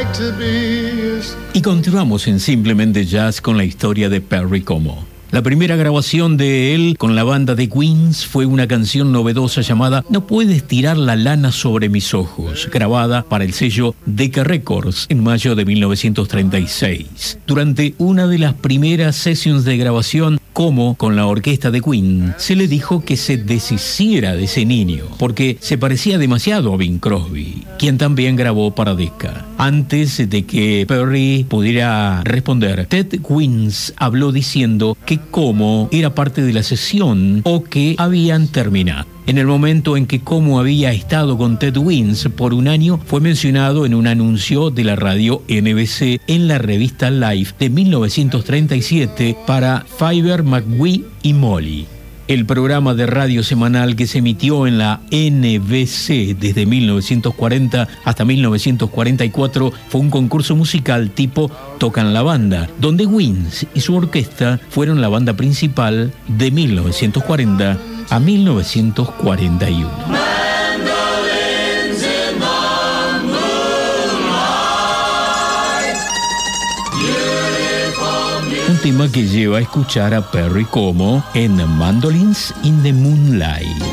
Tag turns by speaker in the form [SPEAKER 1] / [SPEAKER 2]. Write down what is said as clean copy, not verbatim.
[SPEAKER 1] Y continuamos en Simplemente Jazz con la historia de Perry Como. La primera grabación de él con la banda The Queens fue una canción novedosa llamada No puedes tirar la lana sobre mis ojos, grabada para el sello Decca Records en mayo de 1936. Durante una de las primeras sesiones de grabación, Como con la orquesta de Queen, se le dijo que se deshiciera de ese niño, porque se parecía demasiado a Bing Crosby, quien también grabó para Decca. Antes de que Perry pudiera responder, Ted Queens habló diciendo que Como era parte de la sesión o que habían terminado. En el momento en que Como había estado con Ted Queens por un año, fue mencionado en un anuncio de la radio NBC en la revista Life de 1937 para Fibber McGee y Molly. El programa de radio semanal que se emitió en la NBC desde 1940 hasta 1944 fue un concurso musical tipo Tocan la Banda, donde Queens y su orquesta fueron la banda principal de 1940 a 1941. Un tema que lleva a escuchar a Perry Como en Mandolins in the Moonlight.